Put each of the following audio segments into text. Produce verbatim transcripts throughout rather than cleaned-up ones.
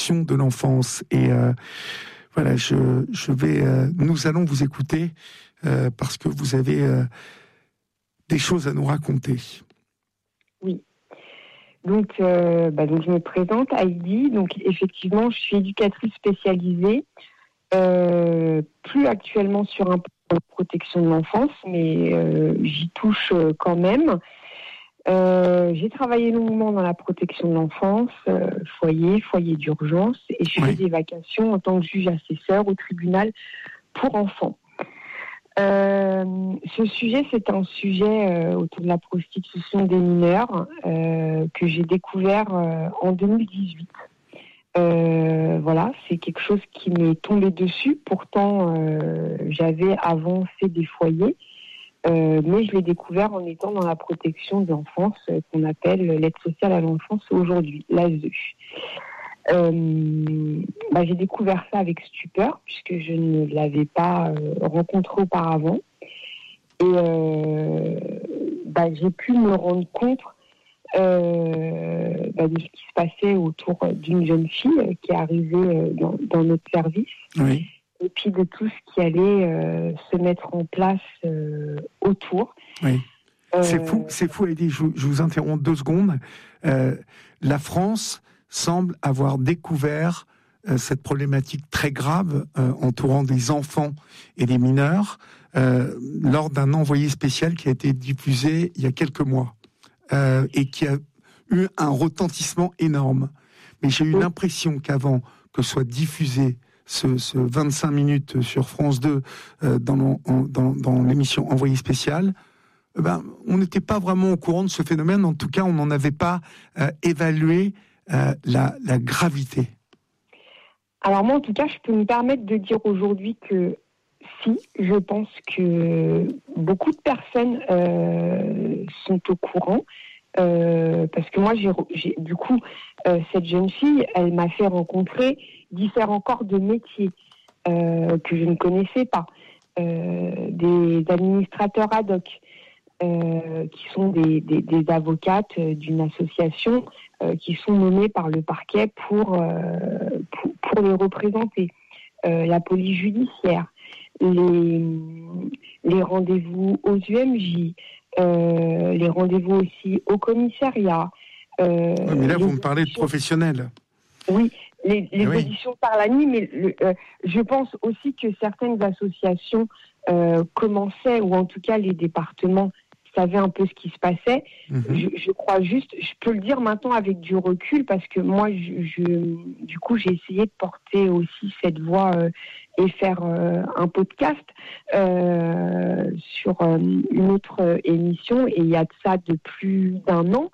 protection de l'enfance. Et euh, voilà, je, je vais, euh, nous allons vous écouter euh, parce que vous avez euh, des choses à nous raconter. Oui. Donc, euh, bah, donc je me présente, Heidi. Donc, effectivement, je suis éducatrice spécialisée, euh, plus actuellement sur un peu de protection de l'enfance, mais euh, j'y touche euh, quand même. Euh, j'ai travaillé longuement dans la protection de l'enfance, euh, foyer, foyer d'urgence, et je fais Oui. des vacations en tant que juge assesseur au tribunal pour enfants. Euh, ce sujet, c'est un sujet euh, autour de la prostitution des mineurs euh, que j'ai découvert euh, en deux mille dix-huit. Euh, voilà, c'est quelque chose qui m'est tombé dessus. Pourtant, euh, j'avais avant fait des foyers, euh, mais je l'ai découvert en étant dans la protection de l'enfance euh, qu'on appelle l'aide sociale à l'enfance aujourd'hui, l'A S E. Euh, bah, j'ai découvert ça avec stupeur puisque je ne l'avais pas euh, rencontré auparavant et euh, bah, j'ai pu me rendre compte euh, bah, de ce qui se passait autour d'une jeune fille qui est arrivée euh, dans, dans notre service, Oui. et puis de tout ce qui allait euh, se mettre en place euh, autour. Oui. Euh, C'est fou, c'est fou, Heidi, je, je vous interromps deux secondes. Euh, la France semble avoir découvert euh, cette problématique très grave euh, entourant des enfants et des mineurs euh, lors d'un envoyé spécial qui a été diffusé il y a quelques mois euh, et qui a eu un retentissement énorme. Mais j'ai eu oui. l'impression qu'avant que soit diffusé ce, ce vingt-cinq minutes sur France deux euh, dans, dans, dans l'émission Envoyé spécial, ben, on n'était pas vraiment au courant de ce phénomène. En tout cas, on n'en avait pas euh, évalué euh, la, la gravité. Alors moi, en tout cas, je peux me permettre de dire aujourd'hui que si, je pense que beaucoup de personnes euh, sont au courant. Euh, parce que moi, j'ai, j'ai, du coup, euh, cette jeune fille, elle m'a fait rencontrer différents corps de métiers euh, que je ne connaissais pas. Euh, des administrateurs ad hoc, Euh, qui sont des, des, des avocates d'une association euh, qui sont nommées par le parquet pour, euh, pour, pour les représenter. Euh, la police judiciaire, les, les rendez-vous aux U M J, euh, les rendez-vous aussi au commissariat. Euh, oui, mais là, vous me auditions... parlez de professionnels. Oui, les, les oui. auditions par la nuit, mais le, euh, je pense aussi que certaines associations euh, commençaient, ou en tout cas les départements savaient un peu ce qui se passait. Mmh. Je, je crois juste, je peux le dire maintenant avec du recul, parce que moi, je, je, du coup, j'ai essayé de porter aussi cette voix euh, et faire euh, un podcast euh, sur euh, une autre euh, émission, et il y a de ça de plus d'un an,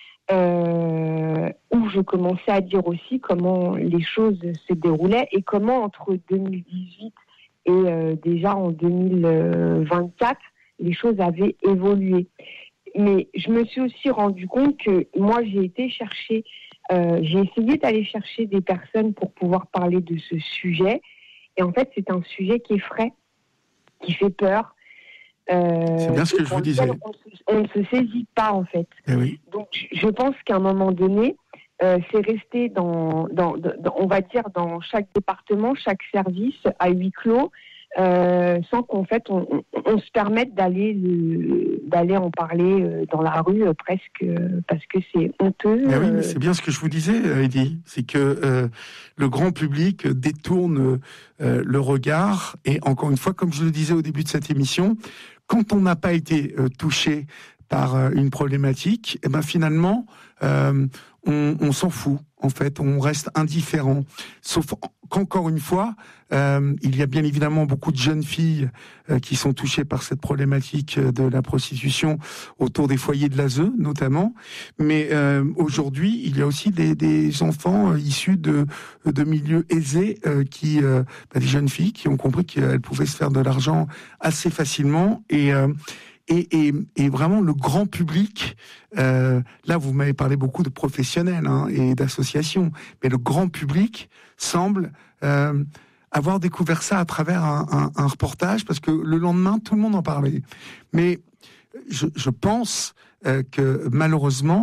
euh, où je commençais à dire aussi comment les choses se déroulaient et comment entre deux mille dix-huit et euh, déjà en deux mille vingt-quatre, les choses avaient évolué. Mais je me suis aussi rendu compte que moi, j'ai été chercher, euh, j'ai essayé d'aller chercher des personnes pour pouvoir parler de ce sujet. Et en fait, c'est un sujet qui est frais, qui fait peur. Euh, c'est bien ce que je vous disais. On, on ne se saisit pas, en fait. Eh oui. Donc, je pense qu'à un moment donné, euh, c'est resté dans, dans, dans, on va dire, dans chaque département, chaque service, à huis clos, Euh, sans qu'en fait on, on, on se permette d'aller le, d'aller en parler euh, dans la rue euh, presque euh, parce que c'est honteux. Mais oui, mais euh... c'est bien ce que je vous disais, Heidi, c'est que euh, le grand public détourne euh, le regard, et encore une fois, comme je le disais au début de cette émission, quand on n'a pas été euh, touché par euh, une problématique, et ben finalement euh, on, on s'en fout. En fait, on reste indifférent. Sauf qu'encore une fois, euh, il y a bien évidemment beaucoup de jeunes filles euh, qui sont touchées par cette problématique de la prostitution autour des foyers de l'A S E, notamment. Mais euh, aujourd'hui, il y a aussi des, des enfants euh, issus de, de milieux aisés, euh, qui, euh, bah, des jeunes filles qui ont compris qu'elles pouvaient se faire de l'argent assez facilement. Et euh, Et, et, et vraiment le grand public, euh, là vous m'avez parlé beaucoup de professionnels hein, et d'associations, mais le grand public semble euh, avoir découvert ça à travers un, un, un reportage, parce que le lendemain tout le monde en parlait. Mais je, je pense euh, que malheureusement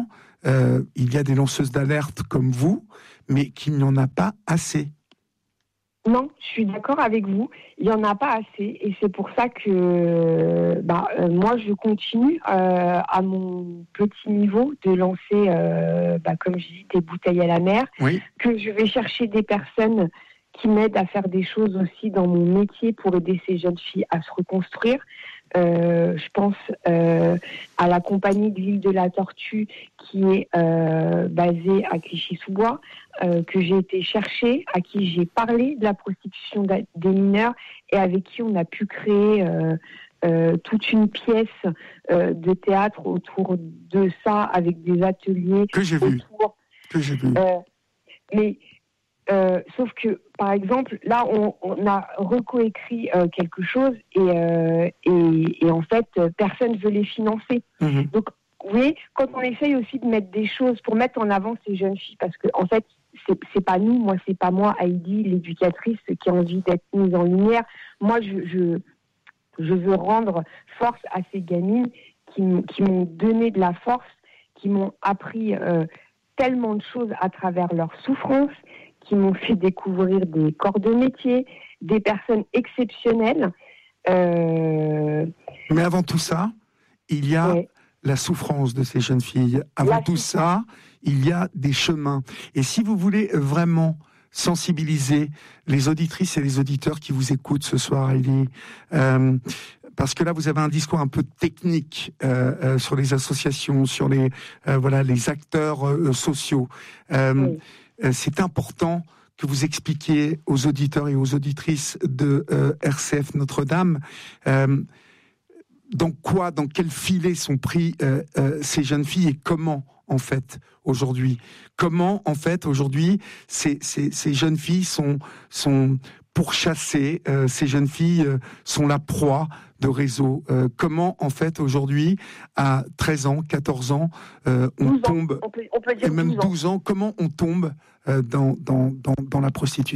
euh, il y a des lanceuses d'alerte comme vous, mais qu'il n'y en a pas assez. Non, je suis d'accord avec vous. Il n'y en a pas assez. Et c'est pour ça que bah, euh, moi, je continue euh, à mon petit niveau de lancer, euh, bah, comme je dis, des bouteilles à la mer. Oui. Que je vais chercher des personnes qui m'aident à faire des choses aussi dans mon métier pour aider ces jeunes filles à se reconstruire. Euh, je pense euh, à la compagnie de l'île de la Tortue qui est euh, basée à Clichy-sous-Bois, euh, que j'ai été chercher, à qui j'ai parlé de la prostitution des mineurs et avec qui on a pu créer euh, euh, toute une pièce euh, de théâtre autour de ça, avec des ateliers. Que j'ai vu. Autour, que j'ai vu. Euh, mais Euh, sauf que, par exemple, là, on, on a recoécrit euh, quelque chose et, euh, et, et en fait, personne ne veut les financer. Mmh. Donc, vous voyez, quand on essaye aussi de mettre des choses pour mettre en avant ces jeunes filles, parce que en fait, c'est, c'est pas nous, moi, c'est pas moi, Heidi, l'éducatrice, qui a envie d'être mise en lumière. Moi, je, je, je veux rendre force à ces gamines qui, qui m'ont donné de la force, qui m'ont appris euh, tellement de choses à travers leur souffrance, qui m'ont fait découvrir des corps de métier, des personnes exceptionnelles. Euh... Mais avant tout ça, il y a ouais. la souffrance de ces jeunes filles. Avant la tout souffrance. ça, il y a des chemins. Et si vous voulez vraiment sensibiliser les auditrices et les auditeurs qui vous écoutent ce soir, Heidi, euh, parce que là, vous avez un discours un peu technique euh, euh, sur les associations, sur les euh, voilà les acteurs euh, sociaux. Euh, oui. C'est important que vous expliquiez aux auditeurs et aux auditrices de euh, R C F Notre-Dame euh, dans quoi, dans quel filet sont pris euh, euh, ces jeunes filles et comment, en fait, aujourd'hui. Comment, en fait, aujourd'hui, ces, ces, ces jeunes filles sont, sont pourchassées, euh, ces jeunes filles euh, sont la proie de réseaux. Euh, comment, en fait, aujourd'hui, à treize ans, quatorze ans, euh, on tombe, on peut, on peut dire et même douze ans. douze ans, comment on tombe euh, dans, dans, dans, dans la prostitution ?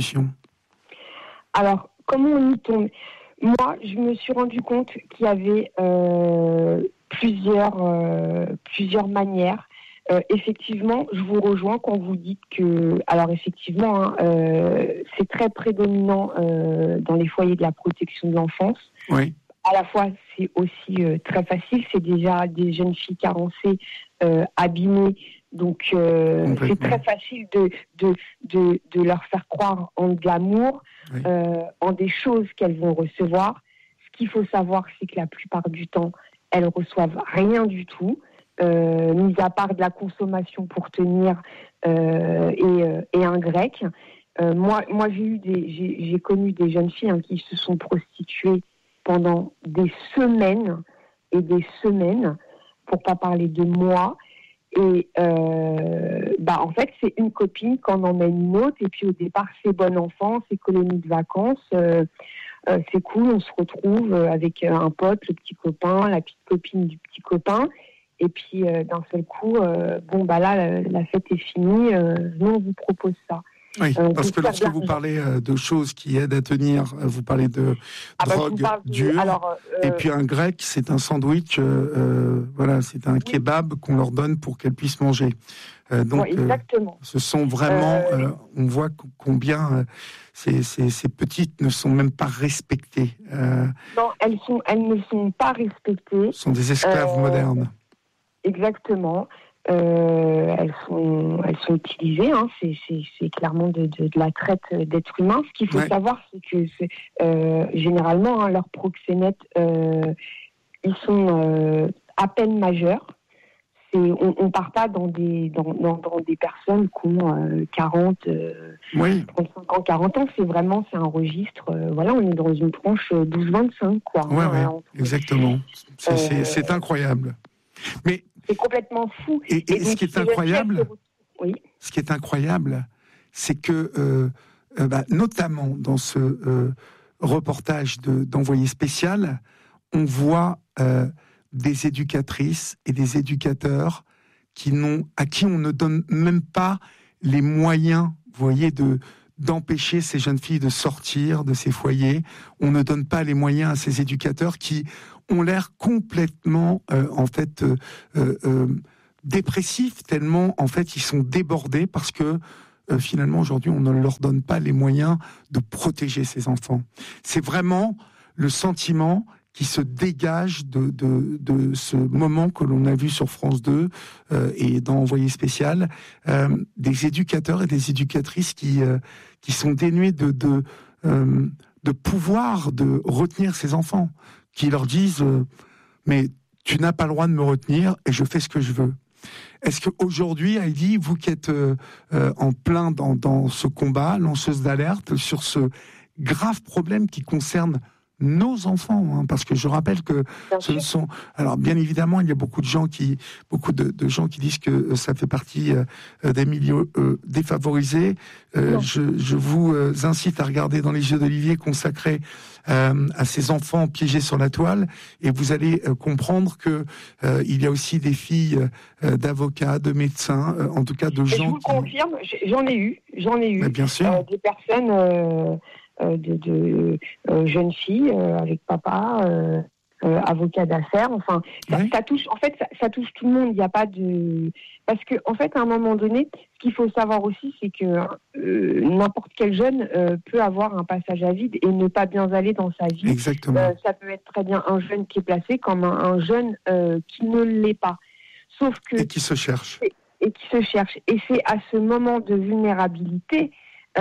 Alors, comment on y tombe ? Moi, je me suis rendu compte qu'il y avait euh, plusieurs, euh, plusieurs manières. Euh, effectivement, je vous rejoins quand vous dites que... Alors, effectivement, hein, euh, c'est très prédominant euh, dans les foyers de la protection de l'enfance. Oui. À la fois, c'est aussi euh, très facile. C'est déjà des jeunes filles carencées, euh, abîmées. Donc, euh, c'est très facile de, de, de, de leur faire croire en de l'amour, oui. euh, en des choses qu'elles vont recevoir. Ce qu'il faut savoir, c'est que la plupart du temps, elles ne reçoivent rien du tout, euh, mis à part de la consommation pour tenir euh, et, euh, et un grec. Euh, moi, moi j'ai, eu des, j'ai, j'ai connu des jeunes filles hein, qui se sont prostituées pendant des semaines et des semaines, pour ne pas parler de mois. Et euh, bah en fait, c'est une copine qu'on emmène une autre. Et puis au départ, c'est bon enfant, c'est colonie de vacances. Euh, euh, c'est cool, on se retrouve avec un pote, le petit copain, la petite copine du petit copain. Et puis euh, d'un seul coup, euh, bon bah là, la, la fête est finie. Euh, nous, on vous propose ça. Oui, euh, parce que lorsque vous parlez euh, de choses qui aident à tenir, vous parlez de ah drogue bah, dure, de, alors, euh, et puis un grec, c'est un sandwich, euh, euh, voilà, c'est un oui. kebab qu'on leur donne pour qu'elles puissent manger. Euh, donc, ouais, exactement. Euh, ce sont vraiment, euh, on voit combien euh, ces, ces, ces petites ne sont même pas respectées. Euh, non, elles sont, elles ne sont pas respectées. Ce sont des esclaves euh, modernes. Exactement. Euh, elles sont, elles sont utilisées. Hein, c'est, c'est, c'est clairement de, de, de la traite d'êtres humains. Ce qu'il faut ouais. savoir, c'est que c'est, euh, généralement, hein, leurs proxénètes, euh, ils sont euh, à peine majeurs. C'est, on, on part pas dans des, dans, dans, dans des personnes qui ont euh, quarante, euh, oui. trente-cinq ans, quarante ans. C'est vraiment, c'est un registre. Euh, voilà, on est dans une tranche douze vingt-cinq, quoi. Ouais, hein, ouais, entre, exactement. C'est, euh, c'est, c'est incroyable. Mais c'est complètement fou. Et, et, et ce qui est incroyable, oui. ce qui est incroyable, c'est que, euh, euh, bah, notamment dans ce euh, reportage de, d'Envoyé spécial, on voit euh, des éducatrices et des éducateurs qui n'ont, à qui on ne donne même pas les moyens, vous voyez, de d'empêcher ces jeunes filles de sortir de ces foyers. On ne donne pas les moyens à ces éducateurs qui ont l'air complètement, euh, en fait, euh, euh, dépressifs tellement en fait ils sont débordés parce que euh, finalement aujourd'hui on ne leur donne pas les moyens de protéger ces enfants. C'est vraiment le sentiment qui se dégage de, de, de ce moment que l'on a vu sur France deux euh, et dans Envoyé spécial, euh, des éducateurs et des éducatrices qui, euh, qui sont dénués de, de, euh, de pouvoir de retenir ces enfants, qui leur disent euh, « mais tu n'as pas le droit de me retenir et je fais ce que je veux ». Est-ce qu'aujourd'hui, Heidi, vous qui êtes euh, euh, en plein dans, dans ce combat, lanceuse d'alerte, sur ce grave problème qui concerne nos enfants, hein, parce que je rappelle que bien ce ne sont. Alors, bien évidemment, il y a beaucoup de gens qui, beaucoup de, de gens qui disent que ça fait partie euh, des milieux euh, défavorisés. Euh, je, je vous euh, incite à regarder Dans les yeux d'Olivier, consacré euh, à ces enfants piégés sur la toile, et vous allez euh, comprendre que euh, il y a aussi des filles euh, d'avocats, de médecins, euh, en tout cas de et gens. Je vous qui... confirme, j'en ai eu, j'en ai eu. Mais bien sûr. Euh, des personnes. Euh... de, de euh, jeunes filles euh, avec papa, euh, euh, avocat d'affaires. Enfin, ça, oui. ça touche. En fait, ça, ça touche tout le monde. Il n'y a pas de parce que en fait, à un moment donné, ce qu'il faut savoir aussi, c'est que euh, n'importe quel jeune euh, peut avoir un passage à vide et ne pas bien aller dans sa vie. Exactement. Euh, ça peut être très bien un jeune qui est placé comme un, un jeune euh, qui ne l'est pas. Sauf que et qui se cherche. Et, et qui se cherche. Et c'est à ce moment de vulnérabilité.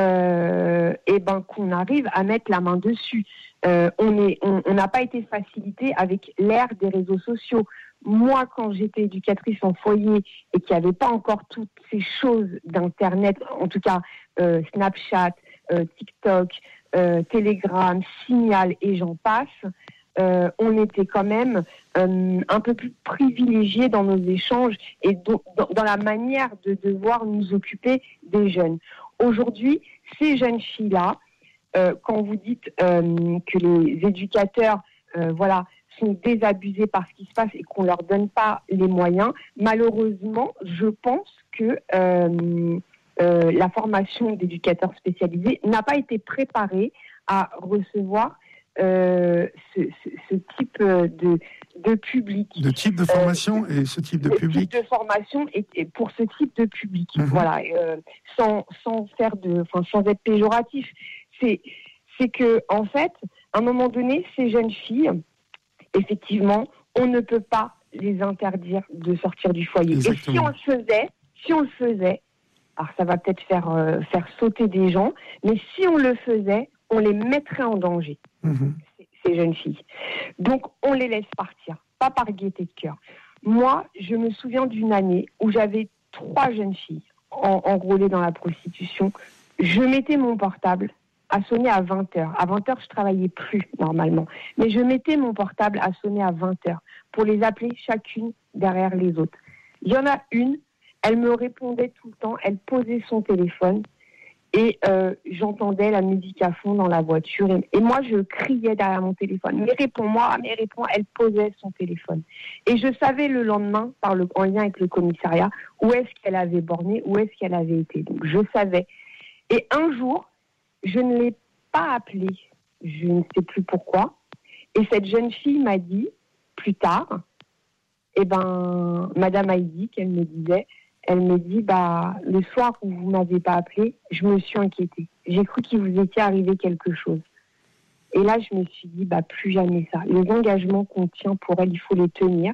Euh, et ben qu'on arrive à mettre la main dessus. Euh, on est, on n'a pas été facilité avec l'ère des réseaux sociaux. Moi, quand j'étais éducatrice en foyer et qu'il n'y avait pas encore toutes ces choses d'Internet, en tout cas euh, Snapchat, euh, TikTok, euh, Telegram, Signal et j'en passe, euh, on était quand même euh, un peu plus privilégiés dans nos échanges et do- dans, dans la manière de devoir nous occuper des jeunes. Aujourd'hui, ces jeunes filles-là, euh, quand vous dites euh, que les éducateurs euh, voilà, sont désabusés par ce qui se passe et qu'on ne leur donne pas les moyens, malheureusement, je pense que euh, euh, la formation d'éducateurs spécialisés n'a pas été préparée à recevoir euh, ce, ce, ce type de... de public. De type de formation euh, et ce type de public. Type de formation et, et pour ce type de public. Mm-hmm. Voilà, euh, sans sans faire de, enfin sans être péjoratif, c'est c'est que en fait, à un moment donné, ces jeunes filles, effectivement, on ne peut pas les interdire de sortir du foyer. Exactement. Et si on le faisait, si on le faisait, alors ça va peut-être faire euh, faire sauter des gens, mais si on le faisait, on les mettrait en danger. Mm-hmm. Ces jeunes filles. Donc, on les laisse partir, pas par gaieté de cœur. Moi, je me souviens d'une année où j'avais trois jeunes filles en, enrôlées dans la prostitution. Je mettais mon portable à sonner à vingt heures. À vingt heures, je travaillais plus, normalement. Mais je mettais mon portable à sonner à vingt heures pour les appeler chacune derrière les autres. Il y en a une, elle me répondait tout le temps, elle posait son téléphone. Et euh, j'entendais la musique à fond dans la voiture. Et, et moi, je criais derrière mon téléphone. Mais réponds-moi, mais réponds. Elle posait son téléphone. Et je savais le lendemain, par le, en lien avec le commissariat, où est-ce qu'elle avait borné, où est-ce qu'elle avait été. Donc, je savais. Et un jour, je ne l'ai pas appelée. Je ne sais plus pourquoi. Et cette jeune fille m'a dit, plus tard, eh ben, Madame Heidi, qu'elle me disait, elle me dit, bah, le soir où vous ne m'avez pas appelé, je me suis inquiétée. J'ai cru qu'il vous était arrivé quelque chose. Et là, je me suis dit, bah, plus jamais ça. Les engagements qu'on tient pour elle, il faut les tenir.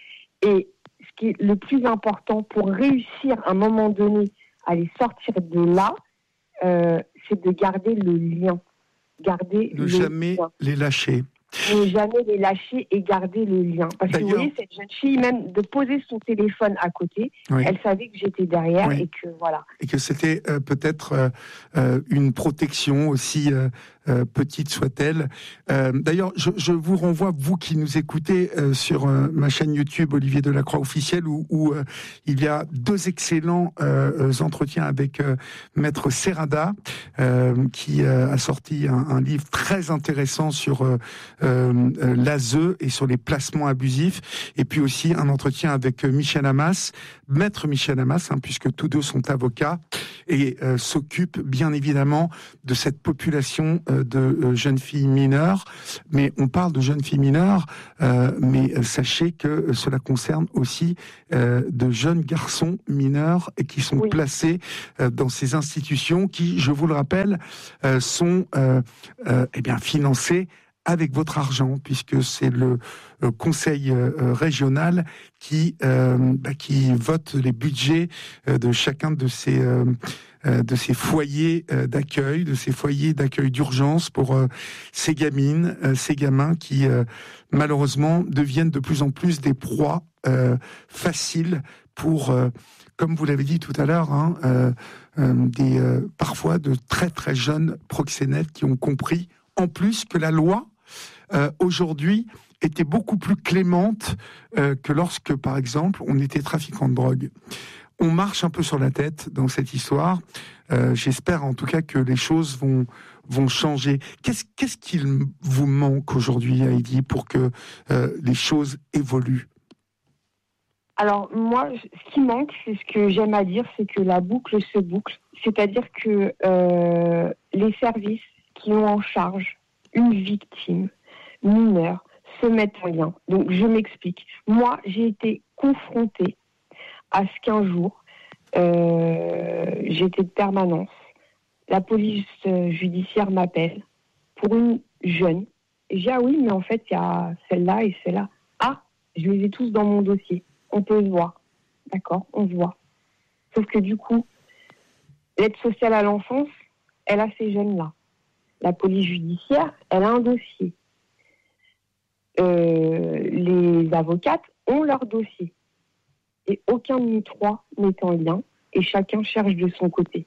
Et ce qui est le plus important pour réussir à un moment donné à les sortir de là, euh, c'est de garder le lien. Garder ne le jamais lien. les lâcher. Ne jamais les lâcher et garder le lien. Parce D'ailleurs, que vous voyez, cette jeune fille, même de poser son téléphone à côté, oui. elle savait que j'étais derrière oui. et que voilà. Et que c'était euh, peut-être euh, euh, une protection aussi euh, euh, petite soit-elle. Euh, d'ailleurs, je, je vous renvoie, vous qui nous écoutez euh, sur euh, ma chaîne YouTube Olivier Delacroix officiel, où, où euh, il y a deux excellents euh, entretiens avec euh, Maître Serrada, euh, qui euh, a sorti un, un livre très intéressant sur euh, Euh, euh, l'A S E et sur les placements abusifs, et puis aussi un entretien avec euh, Michel Hamas, Maître Michel Hamas, hein, puisque tous deux sont avocats et euh, s'occupent bien évidemment de cette population euh, euh, de euh, jeunes filles mineures, mais on parle de jeunes filles mineures, euh, mais sachez que cela concerne aussi euh, de jeunes garçons mineurs et qui sont oui. placés euh, dans ces institutions qui, je vous le rappelle, euh, sont euh, euh, eh bien financées avec votre argent, puisque c'est le euh, conseil euh, régional qui euh, bah, qui vote les budgets euh, de chacun de ces euh, euh, de ces foyers euh, d'accueil, de ces foyers d'accueil d'urgence pour euh, ces gamines, euh, ces gamins qui euh, malheureusement deviennent de plus en plus des proies euh, faciles pour, euh, comme vous l'avez dit tout à l'heure, hein, euh, euh, des euh, parfois de très très jeunes proxénètes qui ont compris en plus que la loi Euh, aujourd'hui était beaucoup plus clémente euh, que lorsque, par exemple, on était trafiquant de drogue. On marche un peu sur la tête dans cette histoire. Euh, j'espère en tout cas que les choses vont vont changer. Qu'est-ce qu'est-ce qu'il vous manque aujourd'hui, Heidi, pour que euh, les choses évoluent? Alors moi, ce qui manque, c'est ce que j'aime à dire, c'est que la boucle se boucle. C'est-à-dire que euh, les services qui ont en charge une victime mineure se mettent en lien. Donc, je m'explique. Moi, j'ai été confrontée à ce qu'un jour, euh, j'étais de permanence. La police judiciaire m'appelle pour une jeune. Et j'ai dit, ah oui, mais en fait, il y a celle-là et celle-là. Ah, je les ai tous dans mon dossier. On peut se voir. D'accord, on se voit. Sauf que du coup, l'aide sociale à l'enfance, elle a ces jeunes-là. La police judiciaire, elle a un dossier. Euh, les avocates ont leur dossier. Et aucun de nous trois n'est en lien. Et chacun cherche de son côté.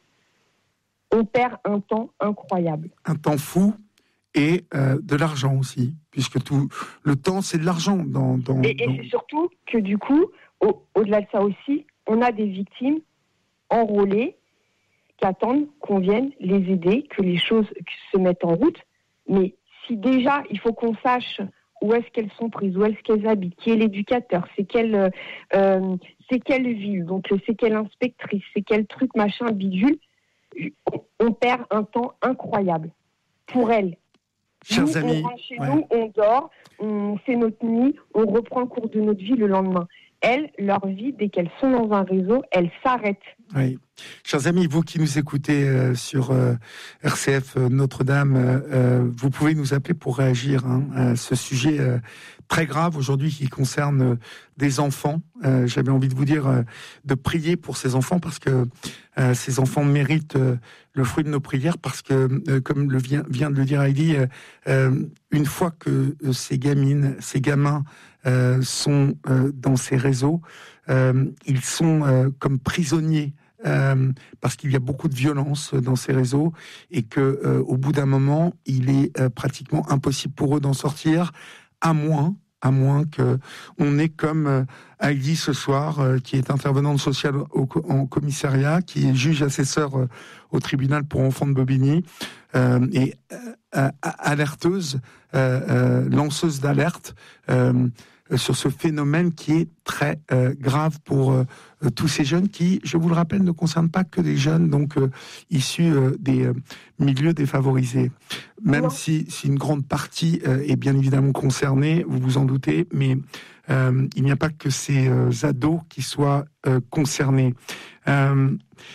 On perd un temps incroyable. Un temps fou et euh, de l'argent aussi. Puisque tout le temps, c'est de l'argent. Dans, dans, et, et dans... c'est surtout que du coup, au, au-delà de ça aussi, on a des victimes enrôlées qui attendent qu'on vienne les aider, que les choses se mettent en route. Mais si déjà, il faut qu'on sache où est-ce qu'elles sont prises, où est-ce qu'elles habitent, qui est l'éducateur, c'est quelle, euh, c'est quelle ville, donc c'est quelle inspectrice, c'est quel truc, machin, bidule, on, on perd un temps incroyable pour elles. Chers nous, amis, on rentre chez ouais. nous, on dort, on fait notre nuit, on reprend le cours de notre vie le lendemain. Elles, leur vie, dès qu'elles sont dans un réseau, elles s'arrêtent. Oui. Chers amis, vous qui nous écoutez euh, sur euh, R C F euh, Notre-Dame, euh, vous pouvez nous appeler pour réagir hein, à ce sujet euh, très grave aujourd'hui qui concerne euh, des enfants. Euh, j'avais envie de vous dire euh, de prier pour ces enfants parce que euh, ces enfants méritent euh, le fruit de nos prières parce que, euh, comme le vient, vient de le dire Heidi, euh, euh, une fois que euh, ces gamines, ces gamins euh, sont euh, dans ces réseaux, euh, ils sont euh, comme prisonniers. Euh, parce qu'il y a beaucoup de violence dans ces réseaux et que euh, au bout d'un moment, il est euh, pratiquement impossible pour eux d'en sortir, à moins, à moins que on ait comme euh, Heidi ce soir, euh, qui est intervenante sociale au, en commissariat, qui est juge assesseur euh, au tribunal pour enfants de Bobigny euh, et euh, alerteuse, euh, euh, lanceuse d'alerte. Euh, sur ce phénomène qui est très euh, grave pour euh, tous ces jeunes qui, je vous le rappelle, ne concernent pas que des jeunes donc euh, issus euh, des euh, milieux défavorisés. Même non. si, si une grande partie euh, est bien évidemment concernée, vous vous en doutez, mais euh, il n'y a pas que ces euh, ados qui soient euh, concernés. Euh,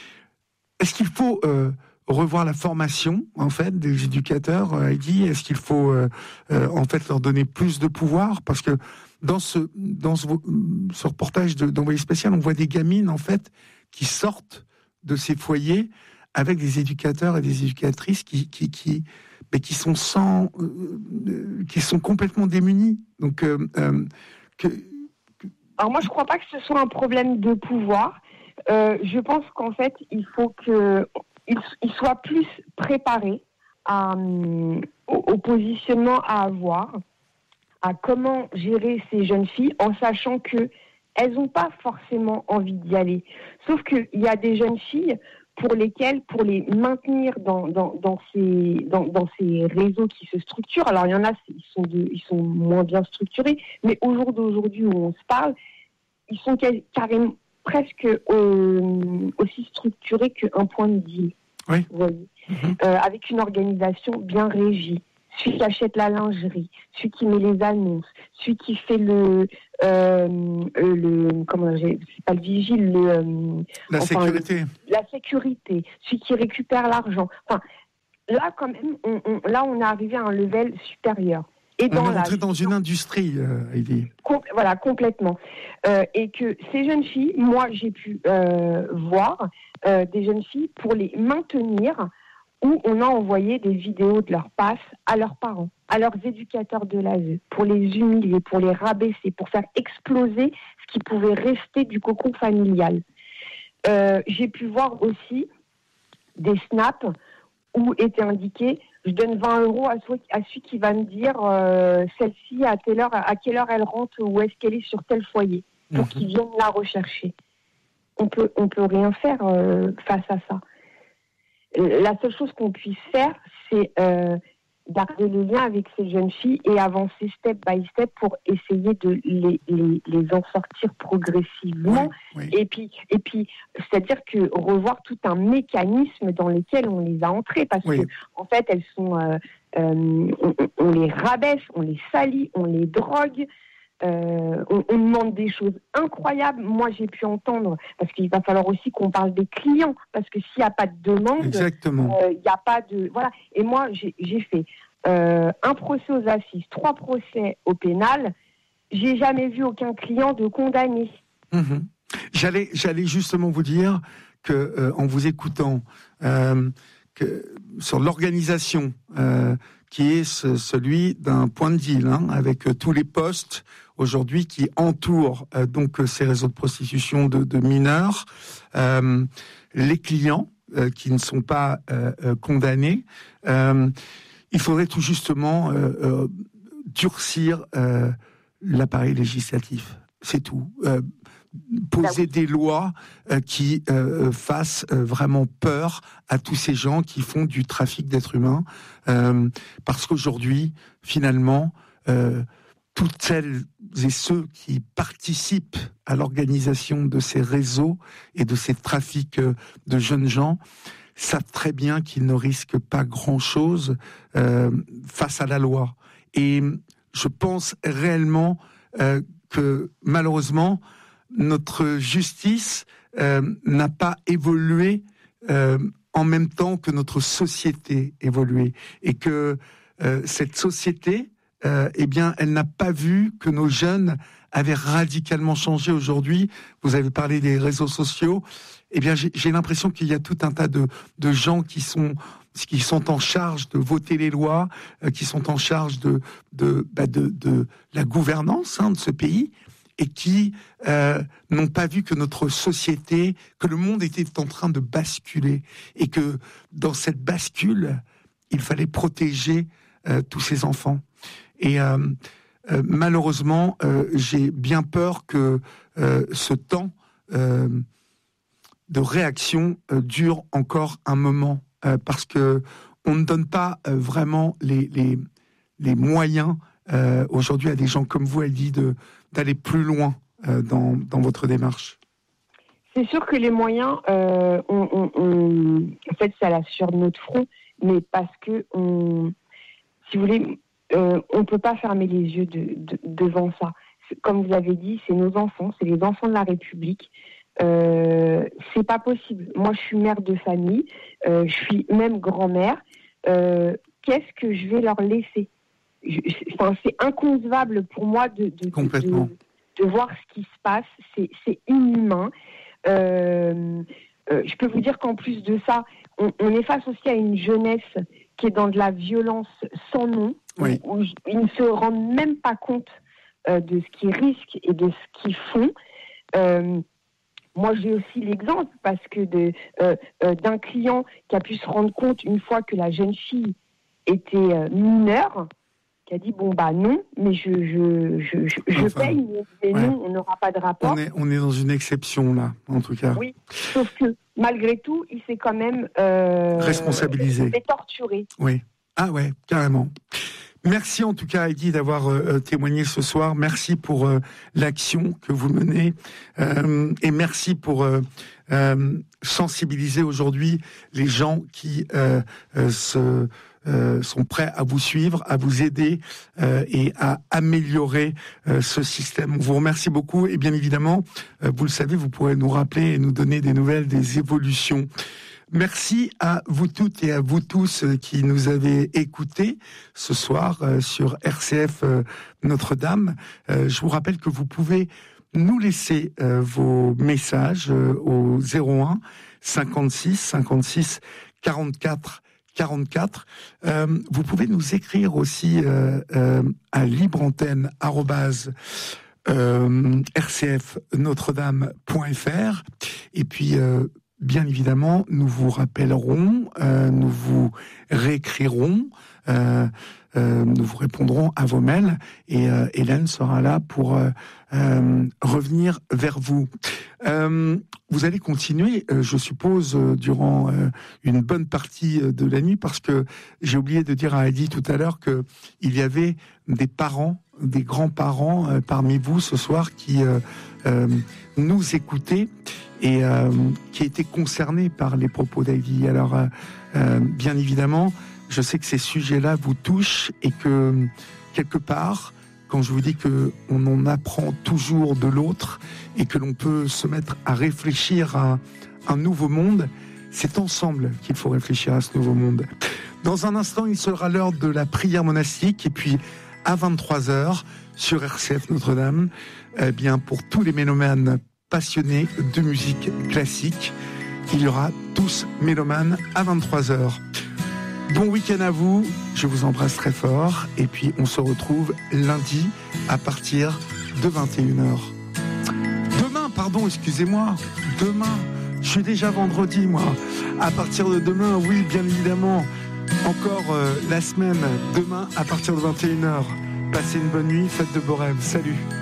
est-ce qu'il faut euh, revoir la formation en fait des éducateurs, Heidi? Est-ce qu'il faut euh, euh, en fait leur donner plus de pouvoir? Parce que dans ce dans ce, ce reportage de, d'Envoyé spécial, on voit des gamines en fait qui sortent de ces foyers avec des éducateurs et des éducatrices qui qui qui, mais qui sont sans euh, qui sont complètement démunis. Donc euh, euh, que, que... alors moi je crois pas que ce soit un problème de pouvoir. Euh, je pense qu'en fait il faut que ils soient plus préparés à, euh, au, au positionnement à avoir, à comment gérer ces jeunes filles en sachant que elles n'ont pas forcément envie d'y aller. Sauf qu'il y a des jeunes filles pour lesquelles, pour les maintenir dans, dans, dans, ces, dans, dans ces réseaux qui se structurent, alors il y en a, ils sont, de, ils sont moins bien structurés, mais au jour d'aujourd'hui où on se parle, ils sont carrément presque euh, aussi structurés qu'un point de deal. Oui. Vous voyez, mm-hmm. euh, avec une organisation bien régie. Celui qui achète la lingerie, celui qui met les annonces, celui qui fait le, euh, le comment dire, c'est pas le vigile, le, euh, la enfin, sécurité, le, la sécurité, celui qui récupère l'argent. Enfin, là quand même, on, on, là on est arrivé à un level supérieur. Et on dans est rentré dans une industrie, euh, Heidi. Com- voilà, complètement. Euh, et que ces jeunes filles, moi j'ai pu euh, voir euh, des jeunes filles pour les maintenir. Où on a envoyé des vidéos de leurs passes à leurs parents, à leurs éducateurs de l'A S E, pour les humilier, pour les rabaisser, pour faire exploser ce qui pouvait rester du cocon familial. Euh, j'ai pu voir aussi des snaps où était indiqué « je donne vingt euros à, so- à celui qui va me dire euh, celle-ci à, telle heure, à quelle heure elle rentre ou est-ce qu'elle est sur tel foyer » pour mmh. qu'ils viennent la rechercher. On peut, on peut rien faire euh, face à ça. La seule chose qu'on puisse faire, c'est euh, garder le lien avec ces jeunes filles et avancer step by step pour essayer de les, les, les en sortir progressivement. Oui, oui. Et puis, et puis, c'est-à-dire que revoir tout un mécanisme dans lequel on les a entrées, parce oui. que en fait, elles sont, euh, euh, on, on les rabaisse, on les salit, on les drogue. Euh, on, on demande des choses incroyables. Moi, j'ai pu entendre, parce qu'il va falloir aussi qu'on parle des clients, parce que s'il n'y a pas de demande, exactement, il n'y euh, a pas de... Voilà. Et moi, j'ai, j'ai fait euh, un procès aux assises, trois procès au pénal. J'ai jamais vu aucun client de condamné. Mmh. J'allais, j'allais justement vous dire que, euh, en vous écoutant, euh, que sur l'organisation, euh, qui est ce, celui d'un point de deal, hein, avec euh, tous les postes aujourd'hui qui entourent euh, donc ces réseaux de prostitution de, de mineurs, euh, les clients euh, qui ne sont pas euh, euh, condamnés. Euh, il faudrait tout justement euh, euh, durcir euh, l'appareil législatif. C'est tout. Euh, poser des lois euh, qui euh, fassent euh, vraiment peur à tous ces gens qui font du trafic d'êtres humains, euh, parce qu'aujourd'hui, finalement, euh, toutes celles et ceux qui participent à l'organisation de ces réseaux et de ces trafics euh, de jeunes gens savent très bien qu'ils ne risquent pas grand-chose euh, face à la loi. Et je pense réellement euh, que, malheureusement, notre justice euh, n'a pas évolué euh, en même temps que notre société évoluait, et que euh, cette société, euh, eh bien, elle n'a pas vu que nos jeunes avaient radicalement changé aujourd'hui. Vous avez parlé des réseaux sociaux. Eh bien, j'ai, j'ai l'impression qu'il y a tout un tas de, de gens qui sont qui sont en charge de voter les lois, euh, qui sont en charge de de, bah de, de la gouvernance hein, de ce pays, et qui euh, n'ont pas vu que notre société, que le monde était en train de basculer, et que dans cette bascule, il fallait protéger euh, tous ces enfants. Et euh, euh, malheureusement, euh, j'ai bien peur que euh, ce temps euh, de réaction euh, dure encore un moment, euh, parce que on ne donne pas euh, vraiment les, les, les moyens euh, aujourd'hui à des gens comme vous, elle dit, de d'aller plus loin euh, dans, dans votre démarche. C'est sûr que les moyens, euh, on, on, on, en fait, ça là sur notre front, mais parce que, on, si vous voulez, euh, on ne peut pas fermer les yeux de, de, devant ça. C'est, comme vous avez dit, c'est nos enfants, c'est les enfants de la République. Euh, c'est pas possible. Moi, je suis mère de famille, euh, je suis même grand-mère. Euh, qu'est-ce que je vais leur laisser ? Je, enfin, c'est inconcevable pour moi de, de, Complètement. de, de voir ce qui se passe. C'est, c'est inhumain. Euh, euh, je peux vous dire qu'en plus de ça, on, on est face aussi à une jeunesse qui est dans de la violence sans nom, oui. où, où ils ne se rendent même pas compte euh, de ce qu'ils risquent et de ce qu'ils font. Euh, Moi, j'ai aussi l'exemple parce que de, euh, euh, d'un client qui a pu se rendre compte une fois que la jeune fille était euh, mineure, qui a dit bon bah non, mais je je je je, je enfin, paye, mais ouais. non, on n'aura pas de rapport. On est on est dans une exception là, en tout cas. Oui, sauf que malgré tout, il s'est quand même euh, responsabilisé, il s'est torturé. Oui. Ah ouais, carrément. Merci en tout cas, Heidi, d'avoir euh, témoigné ce soir. Merci pour euh, l'action que vous menez euh, et merci pour euh, euh, sensibiliser aujourd'hui les gens qui euh, euh, se Euh, sont prêts à vous suivre, à vous aider euh, et à améliorer euh, ce système. On vous remercie beaucoup et bien évidemment, euh, vous le savez, vous pourrez nous rappeler et nous donner des nouvelles, des évolutions. Merci à vous toutes et à vous tous qui nous avez écoutés ce soir euh, sur R C F euh, Notre-Dame. Euh, je vous rappelle que vous pouvez nous laisser euh, vos messages euh, au zéro un cinquante-six cinquante-six quarante-quatre quarante-quatre. Euh, vous pouvez nous écrire aussi euh, euh, à libreantenne arobase euh, r c f notre dame point f r et puis euh, bien évidemment nous vous rappellerons, euh, nous vous réécrirons, euh, euh, nous vous répondrons à vos mails et euh, Hélène sera là pour euh, euh, revenir vers vous. Euh, vous allez continuer, euh, je suppose, euh, durant euh, une bonne partie de la nuit, parce que j'ai oublié de dire à Heidi tout à l'heure que il y avait des parents, des grands-parents euh, parmi vous ce soir qui euh, euh, nous écoutaient et euh, qui étaient concernés par les propos d'Heidi. Alors, euh, euh, bien évidemment, je sais que ces sujets-là vous touchent et que quelque part, quand je vous dis que on en apprend toujours de l'autre et que l'on peut se mettre à réfléchir à un nouveau monde, c'est ensemble qu'il faut réfléchir à ce nouveau monde. Dans un instant, il sera l'heure de la prière monastique et puis à vingt-trois heures sur R C F Notre-Dame, eh bien pour tous les mélomanes passionnés de musique classique, il y aura tous mélomanes à vingt-trois heures. Bon week-end à vous, je vous embrasse très fort et puis on se retrouve lundi à partir de vingt et une heures. Demain, pardon, excusez-moi, demain, je suis déjà vendredi moi, à partir de demain, oui bien évidemment, encore euh, la semaine, demain à partir de vingt et une heures. Passez une bonne nuit, faites de beaux rêves, salut.